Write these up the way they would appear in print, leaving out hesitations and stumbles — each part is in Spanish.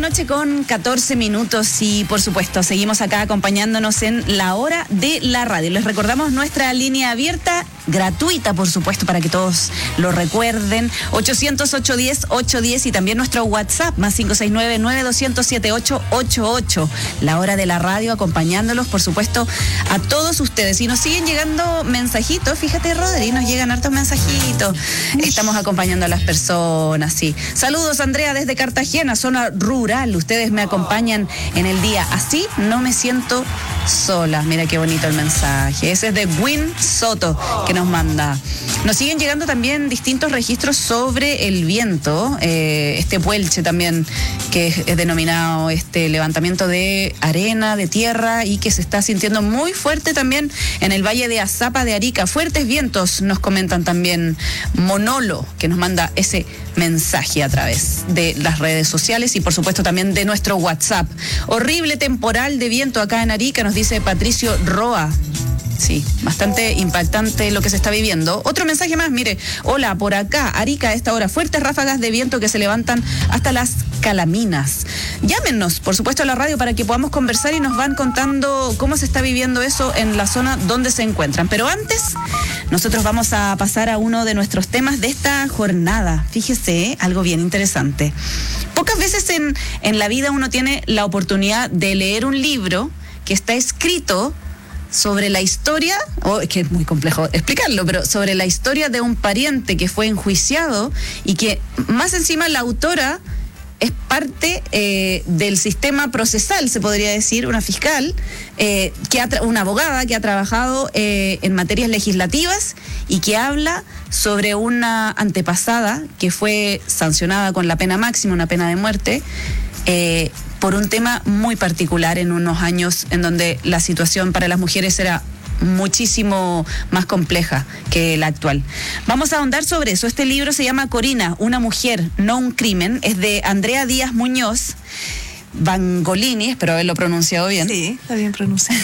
noche con 14 minutos y por supuesto seguimos acá acompañándonos en la hora de la radio. Les recordamos nuestra línea abierta, gratuita por supuesto, para que todos lo recuerden, 800-810-810 y también nuestro WhatsApp, más 569-9200-7888. La hora de la radio acompañándolos por supuesto a todos ustedes. Y nos siguen llegando mensajitos, fíjate Rodri, nos llegan hartos mensajitos. Estamos acompañando a las personas, sí. Saludos Andrea desde Cartagena, zona rural. Ustedes me acompañan en el día. Así no me siento sola. Mira qué bonito el mensaje. Ese es de Win Soto que nos manda. Nos siguen llegando también distintos registros sobre el viento. Este puelche también, que es denominado levantamiento de arena, de tierra, y que se está sintiendo muy fuerte también en el valle de Azapa de Arica. Fuertes vientos, nos comentan también Monolo, que nos manda ese mensaje a través de las redes sociales y por supuesto también de nuestro WhatsApp. Horrible temporal de viento acá en Arica, nos dice Patricio Roa. Sí, bastante impactante lo que se está viviendo. Otro mensaje más, mire, hola, por acá, Arica a esta hora, fuertes ráfagas de viento que se levantan hasta las Calaminas. Llámenos, por supuesto, a la radio para que podamos conversar y nos van contando cómo se está viviendo eso en la zona donde se encuentran. Pero antes, nosotros vamos a pasar a uno de nuestros temas de esta jornada. Fíjese, algo bien interesante. Pocas veces en la vida uno tiene la oportunidad de leer un libro que está escrito sobre la historia, es que es muy complejo explicarlo, pero sobre la historia de un pariente que fue enjuiciado y que más encima la autora es parte del sistema procesal, se podría decir, una fiscal, una abogada que ha trabajado en materias legislativas y que habla sobre una antepasada que fue sancionada con la pena máxima, una pena de muerte, por un tema muy particular en unos años en donde la situación para las mujeres era muchísimo más compleja que la actual. Vamos a ahondar sobre eso. Este libro se llama Corina, una mujer, no un crimen. Es de Andrea Díaz Muñoz Bangolini, espero haberlo pronunciado bien. Sí, está bien pronunciado.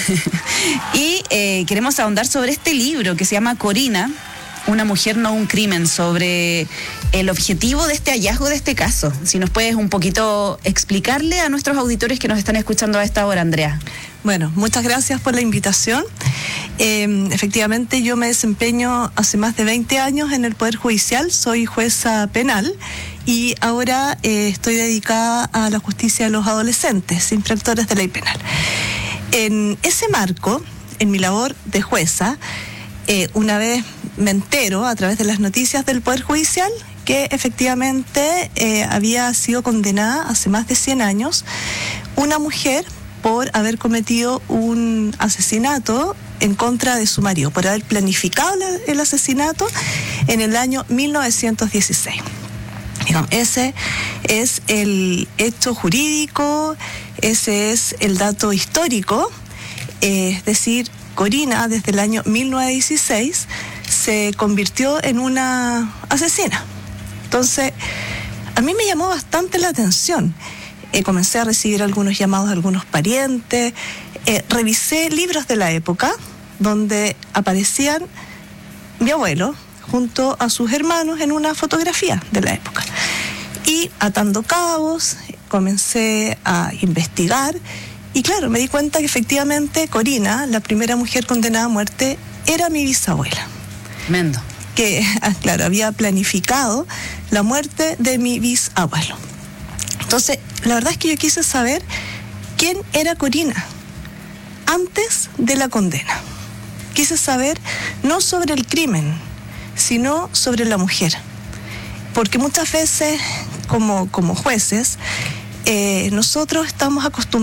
Y queremos ahondar sobre este libro que se llama Corina, una mujer, no un crimen, sobre el objetivo de este hallazgo de este caso. Si nos puedes un poquito explicarle a nuestros auditores que nos están escuchando a esta hora, Andrea. Bueno, muchas gracias por la invitación. Efectivamente, yo me desempeño hace más de 20 años en el Poder Judicial, soy jueza penal y ahora estoy dedicada a la justicia de los adolescentes, infractores de ley penal. En ese marco, en mi labor de jueza, una vez me entero a través de las noticias del Poder Judicial que efectivamente había sido condenada hace más de 100 años una mujer por haber cometido un asesinato en contra de su marido, por haber planificado el asesinato en el año 1916. Digamos, ese es el hecho jurídico, ese es el dato histórico, es decir, Corina desde el año 1916 se convirtió en una asesina. Entonces, a mí me llamó bastante la atención. Comencé a recibir algunos llamados de algunos parientes, revisé libros de la época donde aparecían mi abuelo junto a sus hermanos en una fotografía de la época. Y atando cabos, comencé a investigar y claro, me di cuenta que efectivamente Corina, la primera mujer condenada a muerte, era mi bisabuela. Tremendo. Que, claro, había planificado la muerte de mi bisabuelo. Entonces, la verdad es que yo quise saber quién era Corina antes de la condena. Quise saber no sobre el crimen, sino sobre la mujer. Porque muchas veces, como jueces, nosotros estamos acostumbrados